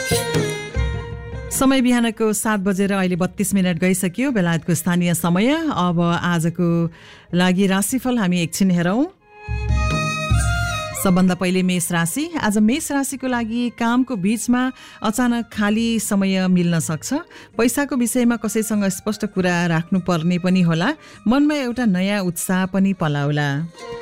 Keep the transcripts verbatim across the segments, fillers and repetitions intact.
समय बिहानको सात बजेर अहिले बत्तीस मिनट गइसक्यो बेलायतको स्थानीय समय। अब आजको लागि राशिफल हामी एकछिन हेरौँ। सबभन्दा पहिले मेष राशि। आज मेष राशिको लागि कामको बीचमा अचानक खाली समय मिल्न सक्छ। पैसाको विषयमा कसैसँग स्पष्ट कुरा राख्नुपर्ने पनि होला। मनमा एउटा नयाँ उत्साह पनि पलाउला।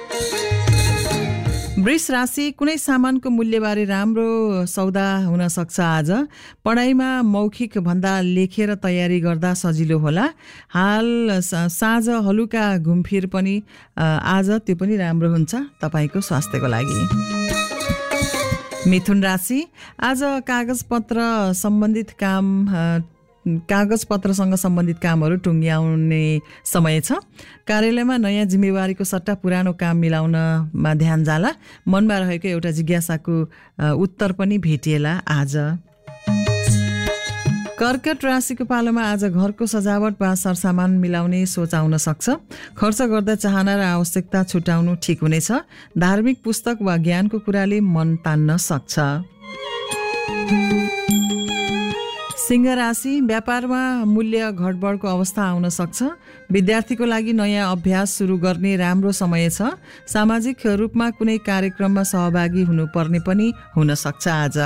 वृष राशि। कुनै सामानको मूल्यबारे राम्रो सौदा हुन सक्छ। आज पढाइमा मौखिक भन्दा लेखेर तयारी गर्दा सजिलो होला। हाल साँझ हलुका घुमफिर पनि आज त्यो पनि राम्रो हुन्छ तपाईको स्वास्थ्यको लागि। मिथुन राशि। आज कागजपत्र सम्बन्धित काम कागजपत्रसँग सम्बन्धित कामहरू टुङ्ग्याउने समय छ। कार्यालयमा नयाँ जिम्मेवारीको सट्टा पुरानो काम मिलाउनमा ध्यान जाला। मनमा रहेको एउटा जिज्ञासाको उत्तर पनि भेटिएला आज। कर्कट राशिको पालोमा आज घरको सजावट वा सरसामान मिलाउने सोच आउन सक्छ। खर्च गर्दा चाहना र आवश्यकता छुटाउनु ठिक हुनेछ। धार्मिक पुस्तक वा ज्ञानको कुराले मन तान्न सक्छ। सिंह राशि। व्यापारमा मूल्य घटबढको अवस्था आउन सक्छ। विद्यार्थीको लागि नयाँ अभ्यास सुरु गर्ने राम्रो समय छ। सामाजिक रूपमा कुनै कार्यक्रममा सहभागी हुनुपर्ने पनि हुन सक्छ आज।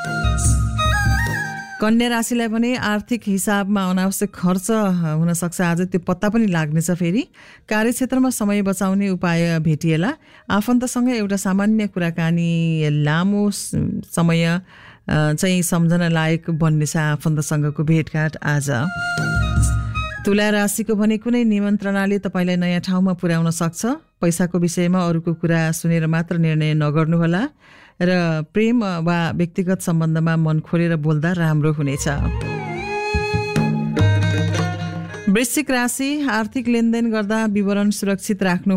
कन्या राशिलाई पनि आर्थिक हिसाबमा अनावश्यक खर्च हुन सक्छ। आज त्यो पत्ता पनि लाग्नेछ। फेरि कार्यक्षेत्रमा समय बचाउने उपाय भेटिएला। आफन्तसँग एउटा सामान्य कुराकानी लामो समय चाहिँ सम्झना लायक बन्नेछ। आफन्तसँगको भेटघाट आज। तुला राशिको भने कुनै निमन्त्रणाले तपाईँलाई नयाँ ठाउँमा पुर्याउन सक्छ। पैसाको विषयमा अरूको कुरा सुनेर मात्र निर्णय नगर्नुहोला र प्रेम वा व्यक्तिगत सम्बन्धमा मन खोलेर बोल्दा राम्रो हुनेछ। वृश्चिक राशि। आर्थिक लेनदेन गर्दा विवरण सुरक्षित राख्नु